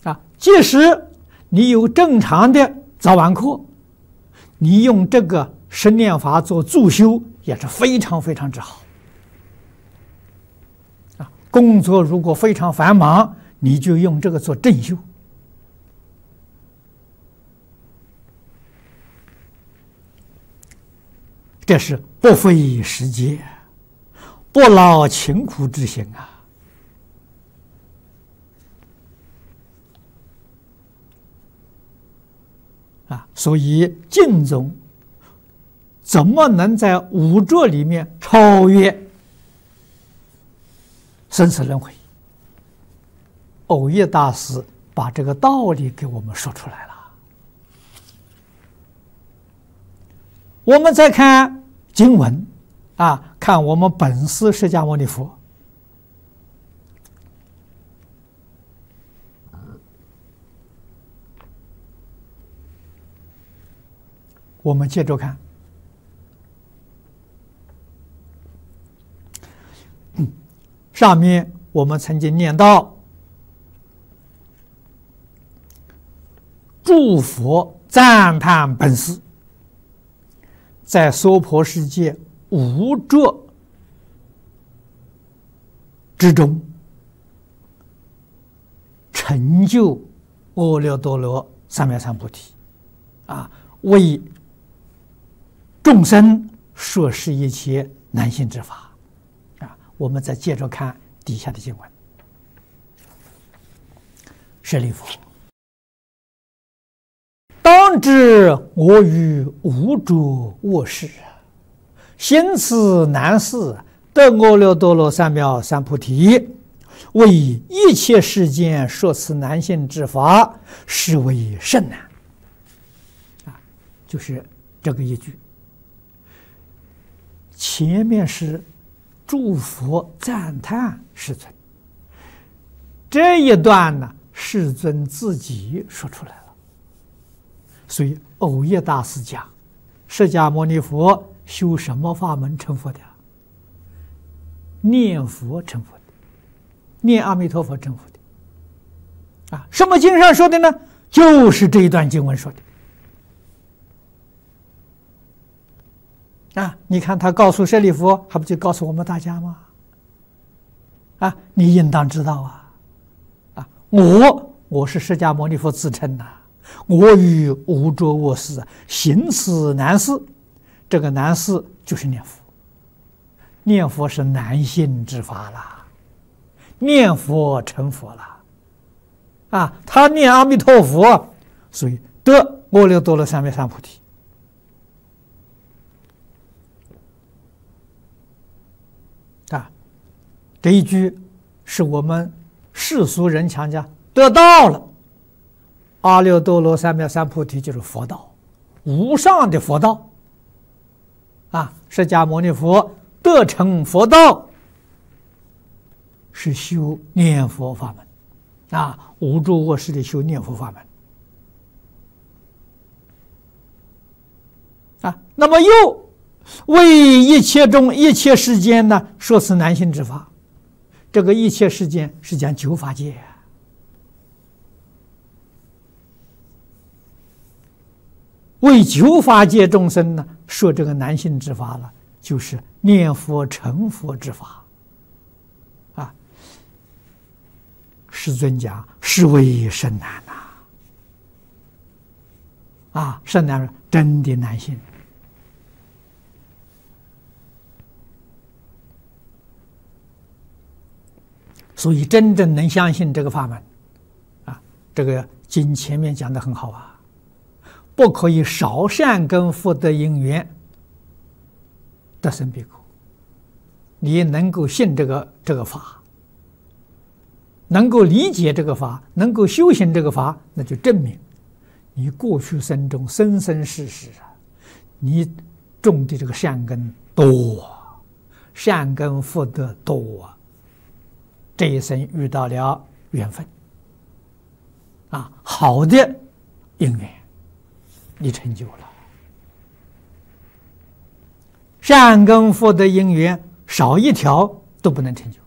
即使你有正常的早晚课，你用这个十念法做助修也是非常非常之好。工作如果非常繁忙，你就用这个做正修。这是不费时节，不劳勤苦之心所以净宗怎么能在五浊里面超越生死轮回？藕益大师把这个道理给我们说出来了。我们再看经文看我们本师释迦牟尼佛，我们接着看，上面我们曾经念到，诸佛赞叹本师在娑婆世界无浊之中成就阿耨多罗三藐三菩提为众生说是一切难信之法我们再接着看底下的经文。舍利弗，当知我于无着卧室，行此难事，得阿耨多罗三藐三菩提，为一切世间说此难信之法，实为甚难。就是这个一句。前面是诸佛赞叹世尊，这一段呢，世尊自己说出来了。所以藕益大师讲，释迦牟尼佛修什么法门成佛的？念佛成佛的，念阿弥陀佛成佛的。什么经上说的呢？就是这一段经文说的。你看他告诉舍利弗，还不就告诉我们大家吗？你应当知道我是释迦牟尼佛自称我于无着卧室，行此难事。这个难事就是念佛，念佛是难信之法了，念佛成佛了他念阿弥陀佛，所以得阿耨多罗三藐三菩提。这一句是我们世俗人强调得到了阿耨多罗三藐三菩提，就是佛道，无上的佛道释迦牟尼佛得成佛道是修念佛法门无着卧室的修念佛法门那么又为一切世间呢说此难信之法。这个一切世间是讲九法界为九法界众生呢说这个难信之法了，就是念佛成佛之法世尊讲实为甚难甚难，真的难信。所以真正能相信这个法门这个经前面讲的很好不可以少善根福德因缘得生彼国。你能够信这个法，能够理解这个法，能够修行这个法，那就证明你过去生中生生世世你种的这个善根多善根福德多这一生遇到了缘分好的因缘你成就了，善根福德因缘少一条都不能成就